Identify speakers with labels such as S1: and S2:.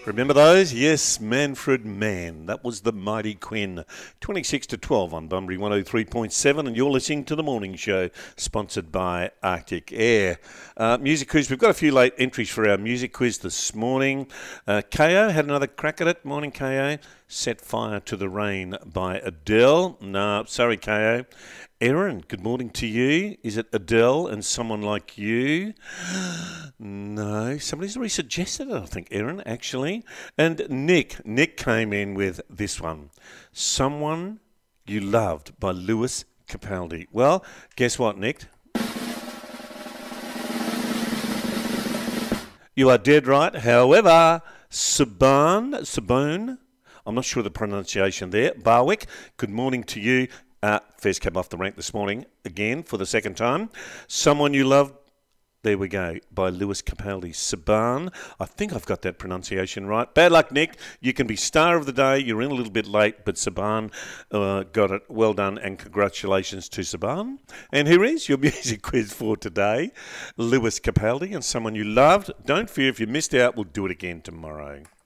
S1: Remember those? Yes, Manfred Mann. That was the Mighty Quinn. 26 to 12 on Bunbury 103.7, and you're listening to The Morning Show, sponsored by Arctic Air. Music quiz. We've got a few late entries for our music quiz this morning. KO had another crack at it. Morning, KO. Set Fire to the Rain by Adele. No, sorry, KO. Erin, good morning to you. Is it Adele and Someone Like You? No, somebody's already suggested it, I think, Erin, actually. And Nick came in with this one. Someone You Loved by Lewis Capaldi. Well, guess what, Nick? You are dead right. However, Sabone, I'm not sure of the pronunciation there. Barwick, good morning to you. First came off the rank this morning, again, for the second time. Someone You Loved, there we go, by Lewis Capaldi. Saban, I think I've got that pronunciation right. Bad luck, Nick. You can be star of the day. You're in a little bit late, but Saban got it. Well done, and congratulations to Saban. And here is your music quiz for today. Lewis Capaldi and Someone You Loved. Don't fear if you missed out, we'll do it again tomorrow.